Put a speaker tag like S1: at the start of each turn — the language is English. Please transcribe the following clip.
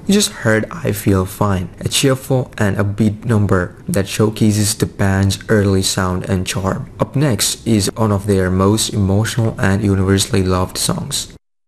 S1: You just heard I Feel Fine, a cheerful and upbeat number that showcases the band's early sound and charm. Up next is one of their most emotional and universally loved songs,